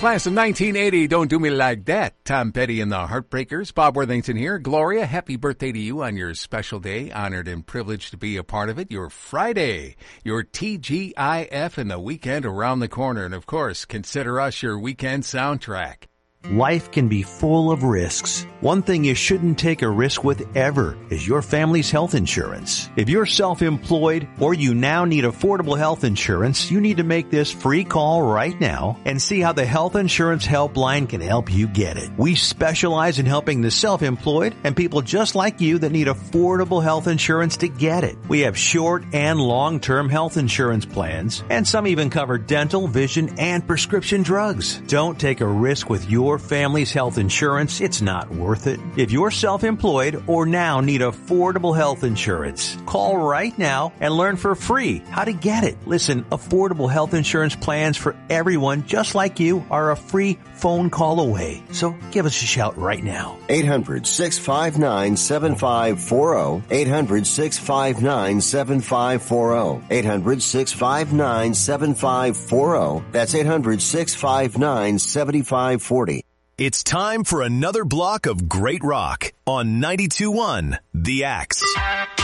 Class of 1980, Don't Do Me Like That. Tom Petty and the Heartbreakers. Bob Worthington here. Gloria, happy birthday to you on your special day. Honored and privileged to be a part of it. Your Friday, your TGIF, and the weekend around the corner. And of course, consider us your weekend soundtrack. Life can be full of risks. One thing you shouldn't take a risk with ever is your family's health insurance. If you're self-employed or you now need affordable health insurance, you need to make this free call right now and see how the Health Insurance Helpline can help you get it. We specialize in helping the self-employed and people just like you that need affordable health insurance to get it. We have short and long-term health insurance plans, and some even cover dental, vision, and prescription drugs. Don't take a risk with your family's health insurance. It's not worth it. If you're self-employed or now need affordable health insurance, call right now and learn for free how to get it. Listen, affordable health insurance plans for everyone just like you are a free phone call away. So give us a shout right now. 800-659-7540. 800-659-7540. 800-659-7540. That's 800-659-7540. It's time for another block of great rock on 92.1 The Axe.